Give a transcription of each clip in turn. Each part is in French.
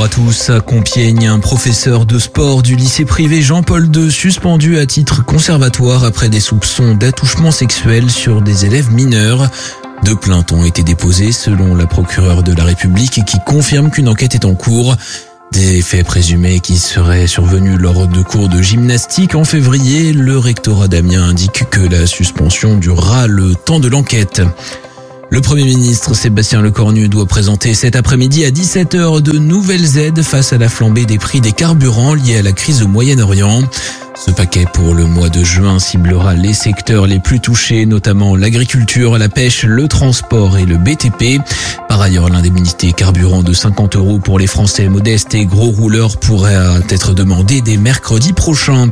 à tous. À Compiègne, un professeur de sport du lycée privé Jean-Paul II suspendu à titre conservatoire après des soupçons d'attouchement sexuel sur des élèves mineurs. 2 plaintes ont été déposées selon la procureure de la République qui confirme qu'une enquête est en cours. Des faits présumés qui seraient survenus lors de cours de gymnastique en février. Le rectorat d'Amiens indique que la suspension durera le temps de l'enquête. Le Premier ministre Sébastien Lecornu doit présenter cet après-midi à 17h de nouvelles aides face à la flambée des prix des carburants liés à la crise au Moyen-Orient. Ce paquet pour le mois de juin ciblera les secteurs les plus touchés, notamment l'agriculture, la pêche, le transport et le BTP. Par ailleurs, l'indemnité carburant de 50 € pour les Français modestes et gros rouleurs pourrait être demandée dès mercredi prochain.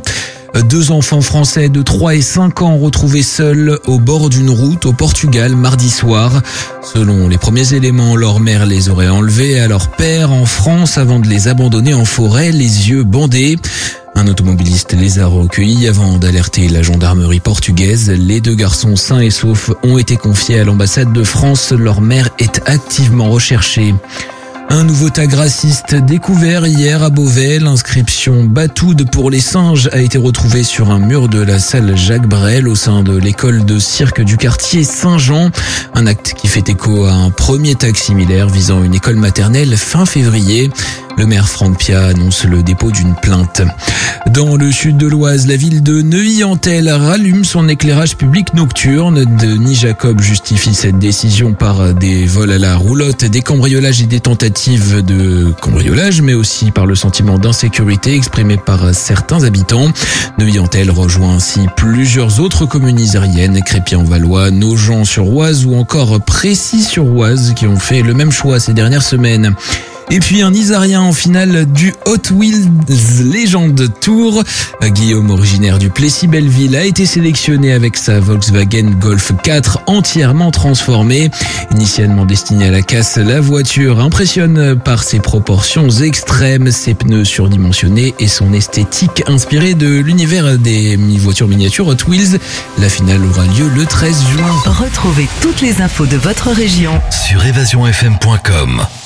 2 enfants français de 3 et 5 ans retrouvés seuls au bord d'une route au Portugal mardi soir. Selon les premiers éléments, leur mère les aurait enlevés à leur père en France avant de les abandonner en forêt, les yeux bandés. Un automobiliste les a recueillis avant d'alerter la gendarmerie portugaise. Les 2 garçons sains et saufs ont été confiés à l'ambassade de France. Leur mère est activement recherchée. Un nouveau tag raciste découvert hier à Beauvais. L'inscription « Batoud pour les singes » a été retrouvée sur un mur de la salle Jacques Brel au sein de l'école de cirque du quartier Saint-Jean. Un acte qui fait écho à un premier tag similaire visant une école maternelle fin février. Le maire Franck Piat annonce le dépôt d'une plainte. Dans le sud de l'Oise, la ville de Neuilly-en-Thelle rallume son éclairage public nocturne. Denis Jacob justifie cette décision par des vols à la roulotte, des cambriolages et des tentatives de cambriolage, mais aussi par le sentiment d'insécurité exprimé par certains habitants. Neuilly-en-Thelle rejoint ainsi plusieurs autres communes isériennes, Crépy-en-Valois, Nogent-sur-Oise ou encore Précy-sur-Oise qui ont fait le même choix ces dernières semaines. Et puis un Isarien en finale du Hot Wheels Legend Tour. Guillaume, originaire du Plessis-Belleville, a été sélectionné avec sa Volkswagen Golf 4 entièrement transformée. Initialement destinée à la casse, la voiture impressionne par ses proportions extrêmes, ses pneus surdimensionnés et son esthétique inspirée de l'univers des voitures miniatures Hot Wheels. La finale aura lieu le 13 juin. Retrouvez toutes les infos de votre région sur evasionfm.com.